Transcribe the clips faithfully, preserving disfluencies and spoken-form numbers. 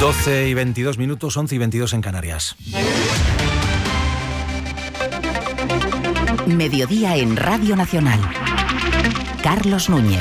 doce y veintidós minutos, once y veintidós en Canarias. Mediodía en Radio Nacional. Carlos Núñez.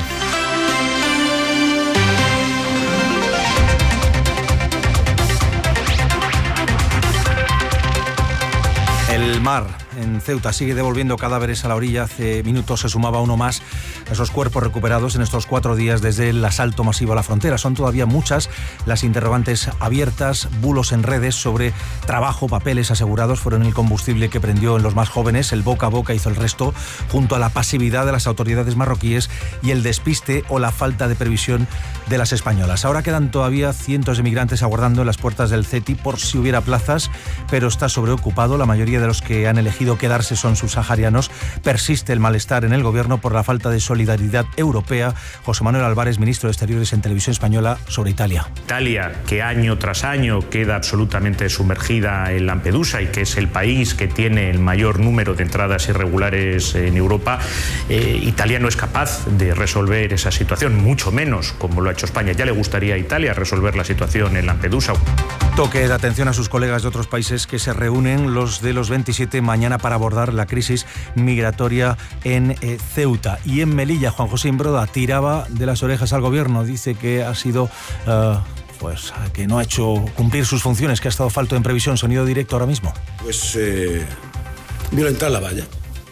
El mar en Ceuta sigue devolviendo cadáveres a la orilla. Hace minutos se sumaba uno más a esos cuerpos recuperados en estos cuatro días desde el asalto masivo a la frontera. Son todavía muchas las interrogantes abiertas, bulos en redes sobre trabajo, papeles asegurados fueron el combustible que prendió en los más jóvenes. El boca a boca hizo el resto, junto a la pasividad de las autoridades marroquíes y el despiste o la falta de previsión de las españolas. Ahora quedan todavía cientos de migrantes aguardando en las puertas del CETI por si hubiera plazas, pero está sobreocupado. La mayoría de los que han elegido quedarse son subsaharianos. Persiste el malestar en el gobierno por la falta de solidaridad europea. José Manuel Álvarez, ministro de Exteriores en Televisión Española, sobre Italia. Italia, que año tras año queda absolutamente sumergida en Lampedusa y que es el país que tiene el mayor número de entradas irregulares en Europa, eh, Italia no es capaz de resolver esa situación, mucho menos como lo ha hecho España. Ya le gustaría a Italia resolver la situación en Lampedusa. Toque de atención a sus colegas de otros países que se reúnen, los de los veintisiete, mañana para abordar la crisis migratoria en eh, Ceuta. Y en Melilla, Juan José Imbroda tiraba de las orejas al gobierno. Dice que ha sido... Uh, pues que no ha hecho cumplir sus funciones, que ha estado falto en previsión. Sonido directo ahora mismo. Pues eh, violentar la valla.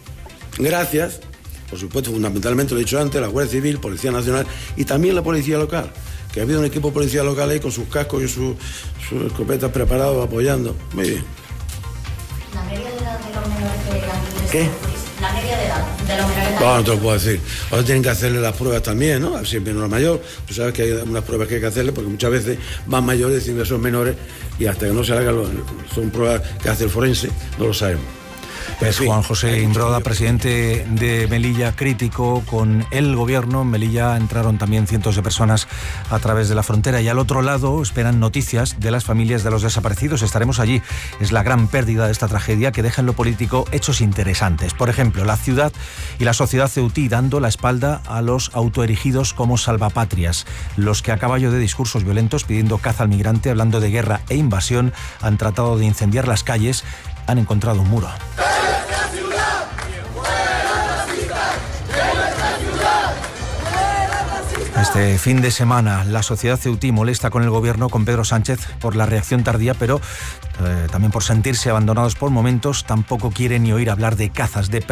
Gracias, por supuesto, fundamentalmente, lo he dicho antes, la Guardia Civil, Policía Nacional y también la Policía Local, que ha habido un equipo de policía local ahí con sus cascos y sus, sus escopetas preparados, apoyando. Muy bien. La media de edad de los menores que han... ¿Qué? La media de edad de los menores que no, no te lo puedo decir. Ahora tienen que hacerle las pruebas también, ¿no? Si es menor o mayor, tú sabes que hay unas pruebas que hay que hacerle porque muchas veces van mayores dicen que son menores y hasta que no se hagan, son pruebas que hace el forense, no lo sabemos. Es Juan José Imbroda, presidente de Melilla, crítico con el gobierno. En Melilla entraron también cientos de personas a través de la frontera y al otro lado esperan noticias de las familias de los desaparecidos. Estaremos allí. Es la gran pérdida de esta tragedia que deja en lo político hechos interesantes. Por ejemplo, la ciudad y la sociedad ceutí dando la espalda a los autoerigidos como salvapatrias. Los que a caballo de discursos violentos pidiendo caza al migrante, hablando de guerra e invasión, han tratado de incendiar las calles, han encontrado un muro. Este fin de semana la sociedad ceutí molesta con el gobierno, con Pedro Sánchez, por la reacción tardía, pero eh, también por sentirse abandonados por momentos. Tampoco quiere ni oír hablar de cazas de